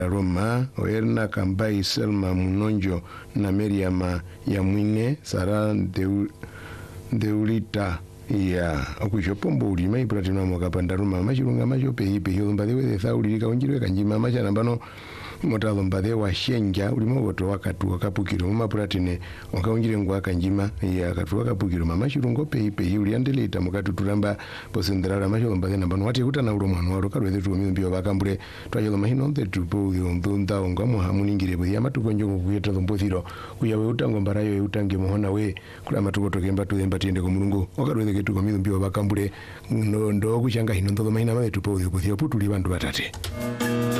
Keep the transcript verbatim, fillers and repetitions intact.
Roma oerna Kambai Selma Munonjo na Meriama ya Mwine Sara Deu, Deulita ya okuchopombo ulima ipratina mwakapanda Roma machirunga machope hipe hiyo mbadhewe the thaulika unjirwe kanjima machana mbano motalo mbadhe wa shenja ulimo woto wakatu wakapukiro muma pratine wakaunjire ngwa kanjima ya katu wakapukiro mama chirungo pe hipe hiyo liandeleta mukatu turamba posendera macho mbadhe nambano wati kutana ulo mwana waro kalwe tu mimbi bakambure twayo mahino nte tupo yo ndunda ngwa muhamuningire bwe yamatukonjo kuyeta zombothiro kuyawe utango mbarayo utange muhona we kula matuko tokemba tuemba tiende ko mulungu okalwe ketu ko mimbi bakambure ndo kuchanga hino ndo mahina mwe tupo yo kuthio putuli bantu batate.